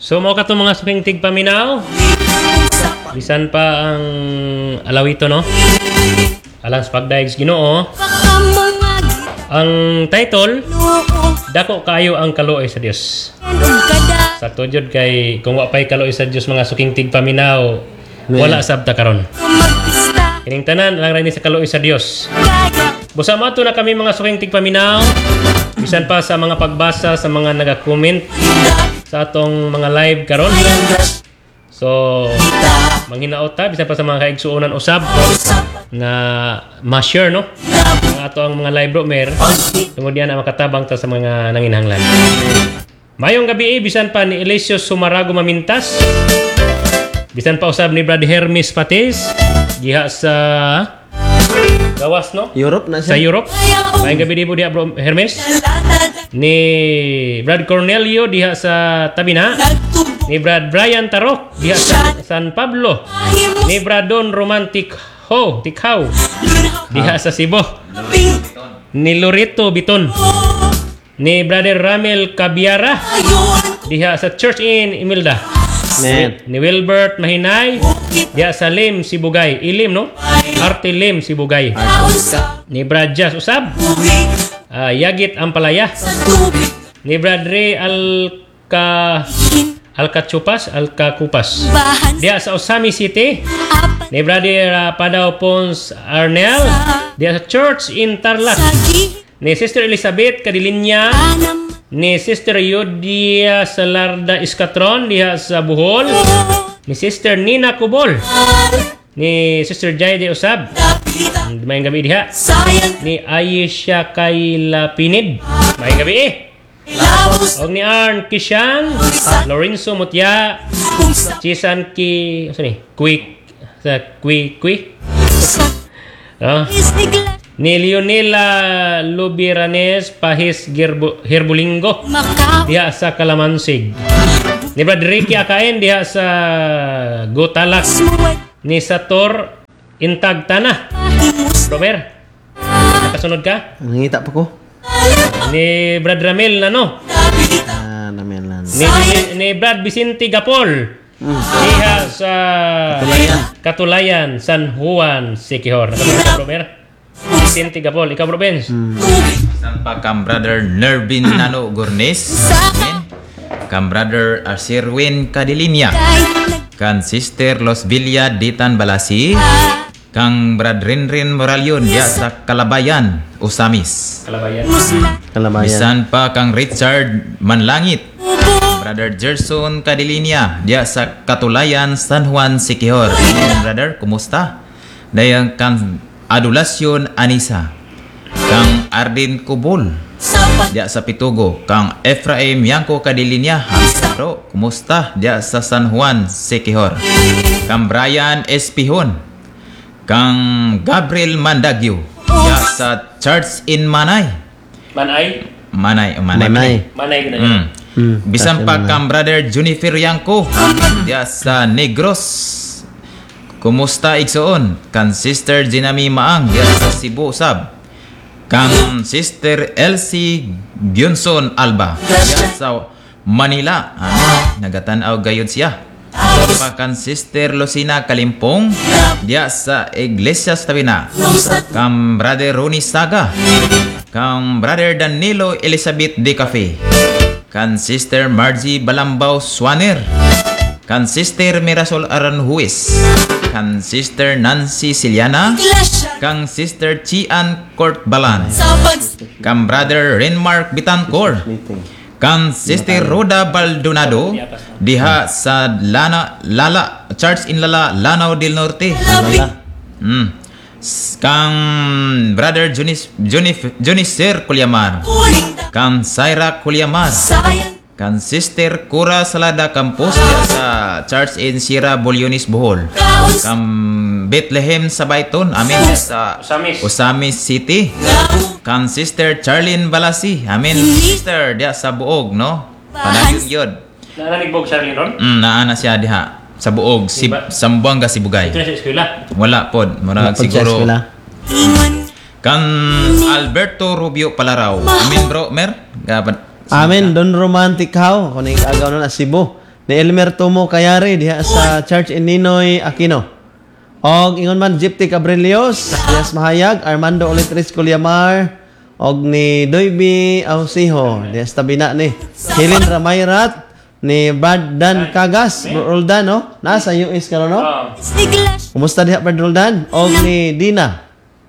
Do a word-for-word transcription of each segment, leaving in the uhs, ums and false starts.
So mo ka to mga suking tigpaminaw. Bisan pa ang alawito no. Alang sa pagdaig Ginoo. Ang title Dako kayo ang kaluoy sa Dios. Sa tujod kay kung wa pay kaluoy sa Dios mga suking tigpaminaw, wala sabta karon. Kining tanan lang rin sa kaluoy sa Dios. Busa mato na kami mga suking tigpaminaw. Bisan pa sa mga pagbasa sa mga naga-comment sa atong mga live karon. So manghinaot ta bisan pa sa mga kaigsuonan usab na ma-share no ang ato ang mga live bro mer tungod diyan ang makatabang ta sa mga nanginahanglan. Mayong gabi bisan pa ni Elesios Sumarago Mamintas. Bisan pa usab ni Brad Hermes Patis diha sa gawas no? Europe na siya. Sa Europe. Mayong gabi di po diha bro Hermes. Ni Brad Cornelio diha sa Tabina. Ni Brad Brian Tarok diha sa San Pablo. Ni Brad Don Romantic Ho Tikhaw diha sa Cebu. Ni Lorito Biton. Ni Brother Ramel Cabiara diha sa Church in Imilda. Ni, ni Wilbert Mahinay diha sa Lim Sibugay. Ilim no? Arte Lim Sibugay. Ni Brad Jazz usab. Uh, Yagit Ampalaya. Ni Brad Ray Alka Alcachupas, Alcacupas. Diya sa Osami City. Ni Brother uh, Padaw Pons Arnel. Diya sa Church in Tarlac. Ni Sister Elizabeth Cadilinya. Ni Sister Yodia Salarda Iskatron diya sa Bohol. Ni Sister Nina Kubol. Ni Sister Jaide Usab. Mayang gabi diha. Ni Ayesha Kayla Pinid. Mayang gabi eh. Og ni Arn Kishan, Lorenzo Mutya, Chisan Ki, ano ni? Quick, sa Quick Quick. No? Ni Leonela Lubiranes Pahis Herbulingo diha sa Kalamansig. Ni Brad Ricky Akain diha sa Gotalak. Ni Sator Intag Tanah. Robert, nakasunod ka? Nangita pa ko. Ni Brad Ramel na no? Ah, Ramel na. Ni, ni, ni Brad Vicente Gapol. Mm. Diha sa Katulayan. Katulayan, San Juan, Siquijor. Nakasunod ka, Robert? Vicente Gapol. Ikaw, Bro Benz? Mm. Sampa kang brother Nervin Nano Gornes. Kang brother Arsirwin Cadilinya. Kan sister Los Villa Ditan Balasi. Kang Brad Rinrin Moralion diya sa Kalabayan, Usamis. Kalabayan. Kalabayan. Bisan pa kang Richard Manlangit. Brother Gerson Cadilinya diya sa Katulayan, San Juan, Siquijor. Brother, kumusta? Dayang kang Adulasyon Anisa. Kang Ardin Kubol diya sa Pitugo. Kang Efraim Yanko Cadilinya. Bro, kumusta? Diya sa San Juan, Siquijor. Kang Brian Espihon. Kang Gabriel Mandagyo diya sa Church in Manay. Manay? Manay, Manay. Manay. Manay gina Mm. Mm. Bisan pa kang brother Junifer Yanko diya sa Negros. Kumusta igsoon? Kang sister Jinami Maang diya sa Cebu Sab. Kang sister Elsie Bionson Alba diya sa Manila. Ano? Nagatan-aw gayud siya. Pa kan sister Lucina Kalimpong diya sa Iglesia Tabina. Kang brother Ronnie Saga. Kang brother Danilo Elizabeth De Cafe. Kan sister Margie Balambao Swaner. Kan sister Mirasol Aranjuez. Kan sister Nancy Siliana. Kang sister Chian Court Balan. Kang brother Renmark Bitancor. Kang sister Roda Baldonado diha sa Lana Lala Church in Lala Lanao del Norte. Mm. Kang brother Jonis Jonis Joniser Kulyamar. Kang Saira Kulyamar. Kang sister Cura Salada Campos diha sa Church in Sierra Bolionis Bohol. Kang Bethlehem Sabayton amin sa Usamis. Usamis City. Kang sister Charlene Balasi amin sister diha sa Buog no. Panayon yun. Naananig Bog Charlie Ron? Mm, naana siya diha sa Buog, si Sambuanga, Sibugay. Ito na sa eskwela? Wala pod, murag siguro. Kang Alberto Rubio Palaraw. Amin bro, mer? Gabad. Amin, Don Romantic How. Kung agaw na na Cebu. ni Elmer Tomo Kayari diha sa Church in Ninoy Aquino. Og ingon man Gypty Cabrelios, Dias Mahayag, Armando Olitris Culyamar, og ni Doybi Ausiho, diha sa tabina ni Helen Ramayrat, ni Brad Dan Cagas, Bro Roldan, no? Nasa U S karon, no? Kumusta diha Brad Roldan? Og ni Dina.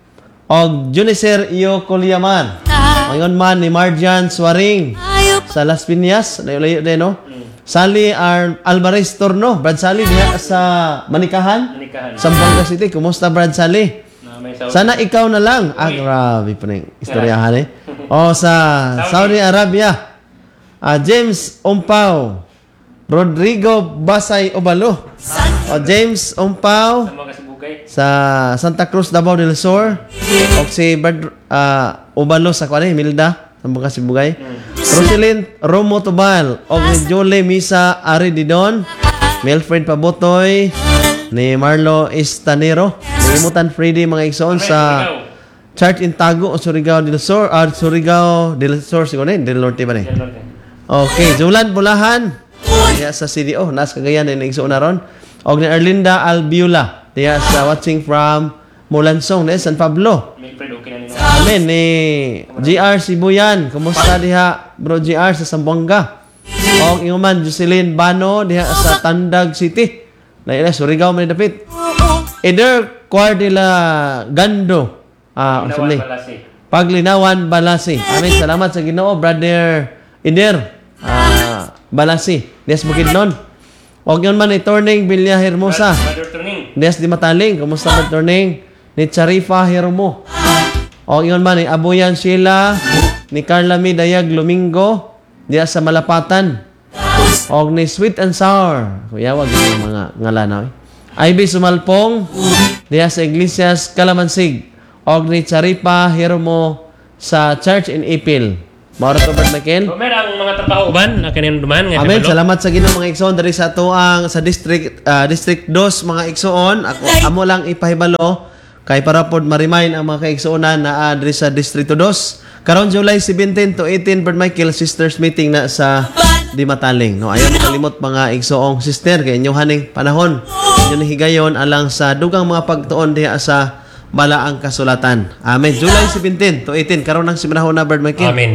Og Junicer Iyo Colyaman. Ngayon man ni Marjan Swaring sa Las Piñas, layo-layo din, no? Sally Ar Alvarez Torno, Brad Sally diha sa Manikahan, Manikahan. Zamboanga City. Kumusta Brad Sally? Sana ikaw na lang. Ah, grabe pa ng istoryahan eh. O sa Saudi Arabia. Ah, James Ompao, Rodrigo Basay Obalo. O James Ompao sa Santa Cruz, Davao del Sur. O si Brad ah, Obalo sa Kuwani, Milda, Sambuca Sibugay. Roselyn Romo Tubal. O ni Jolie Misa Ari Didon. Melfred Pabotoy. Ni Marlo Estanero. Nimutan Freddy mga igsoon sa Church in Tago o Surigao del Sur. Ah, Surigao del Sur. Siguro na del Norte ba na Okay, Julan Bulahan. Diya sa C D O, nas Cagayan din igsoon na ron. Og ni Erlinda Albiula. Diya sa watching from Mulansong, ni San Pablo. Amen ni G R Sibuyan. Kumusta diha Bro G R sa Zamboanga? Og inguman Jocelyn Bano diha sa Tandag City. Na ila Surigao man dapit. Eder Cuardila Gando. Ah, actually. Paglinawan Balasi. Amen. Salamat sa Ginoo, Brother Eder. Ah, Balasi. Des Bukidnon. Og yun man ni Turning Villa Hermosa. Des di Mataling. Kumusta ba Turning? Ni Charifa Hermo. Og yun man ni Abuyan Sheila. Ni Carla Midayag Lumingo. Diya sa Malapatan. Og ni Sweet and Sour. Kuya, wag yung mga ngalanaw. Ivy Sumalpong. Diya sa Iglesias Calamansig. Og ni Charipa Hermo sa Church in Ipil. Maura to Brad Michael. So, meron ang mga trabaho uban na kanin duman nga. Amen. Salamat sa Ginoo mga igsoon diri sa tuang sa district uh, district two mga igsoon. Ako amo lang ipahibalo kay para pod ma-remind ang mga kaigsuonan na uh, diri sa district two. Karon July seventeen to eighteen Brad Michael sisters meeting na sa Di Mataling. No, ayaw kalimot mga igsoong sister kay inyo haning panahon. Inyo higayon alang sa dugang mga pagtuon diha sa Balaang Kasulatan. Amen. July seventeen to eighteen karon nang simanahon na Brad Michael. Amen.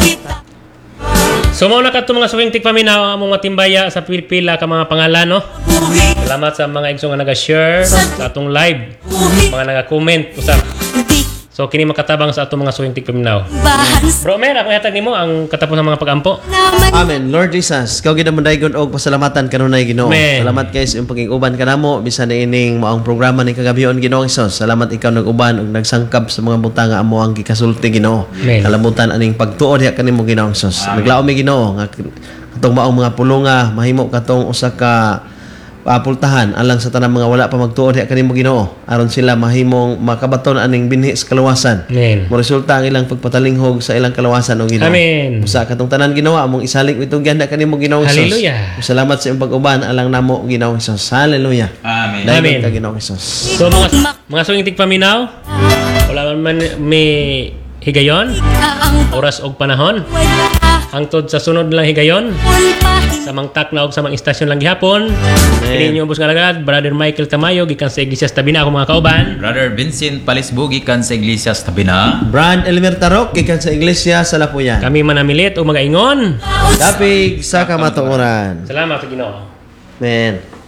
So mao na kadto mga suwing tigpaminaw among matimbaya sa pila ka mga pangalan, no. Salamat sa mga igsoong nga naga-share sa atong live, mga naga-comment usab. So kini makatabang sa atong mga suwing tigpaminaw. Bro Mer, ako hatag nimo ang katapos ng mga pagampo. Amen. Lord Jesus, kau gid man daygon og pasalamatan kanunay Ginoo. Salamat guys yung paging-uban kanamo bisan na ining maong programa ni kagabion Ginoo Jesus. Salamat ikaw nag-uban ug nagsangkap sa mga butanga amo ang gikasulti Ginoo. Kalabutan aning pagtuo diha kanimo Ginoo Jesus. Naglaom mi Ginoo nga katong maong mga pulonga mahimo katong usa ka apultahan alang sa tanang mga wala pa magtuod diha kanimo Ginoo aron sila mahimong makabaton aning binhi sa kalawasan. Amen. Mo resulta ang ilang pagpatalinghog sa ilang kalawasan o Ginoo. Amen. Usa katong tanan Ginoo among isalig itong ganda kanimo Ginoo Jesus. Hallelujah. Salamat sa imong pag-uban alang namo Ginoo Jesus. Hallelujah. Amen. Amen. Ka Ginoo Jesus. So mga mga suwing tigpaminaw, wala man may higayon, oras og panahon. Hangtod sa sunod lang higayon. Sa mangtak na og sa mga istasyon lang gihapon. Kini inyo ubos nga lagad, Brother Michael Tamayo gikan sa Iglesias Tabina ako mga kauban. Brother Vincent Palisbugi kan sa Iglesias Tabina. Brad Elmer Tarok gikan sa Iglesia sa Lapuyan. Kami manamilit o magaingon. Dapig sa kamatuoran. Salamat sa Ginoo. Amen.